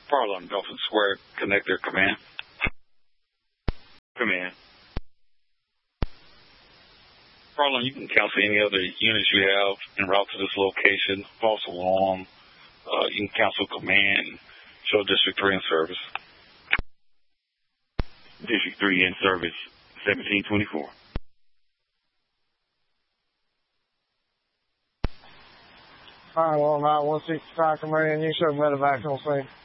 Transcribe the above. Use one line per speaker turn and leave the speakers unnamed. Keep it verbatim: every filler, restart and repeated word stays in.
Parlon, Dolphin Square Connector Command.
Command.
Parlon, you can cancel any other units you have en route to this location. False alarm. Uh, you can cancel command. Show District three in service.
District three in service, seventeen twenty-four.
All right, well, about one sixty-five Command, you show medevac on scene.